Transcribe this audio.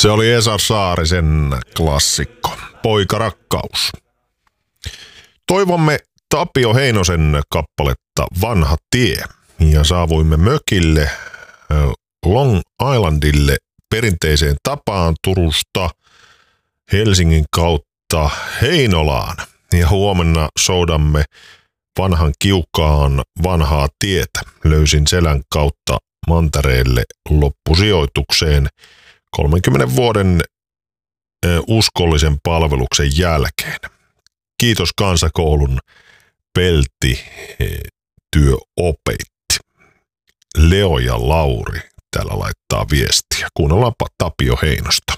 Se oli Esa Saarisen klassikko, Poikarakkaus. Toivomme Tapio Heinosen kappaletta Vanha tie ja saavuimme mökille Long Islandille perinteiseen tapaan Turusta Helsingin kautta Heinolaan. Ja huomenna soudamme vanhan kiukaan vanhaa tietä. Löysin selän kautta mantereelle loppusijoitukseen 30 vuoden uskollisen palveluksen jälkeen. Kiitos kansakoulun Pelti työopetti. Leo ja Lauri täällä laittaa viestiä. Kuunnellaanpa Tapio Heinosta.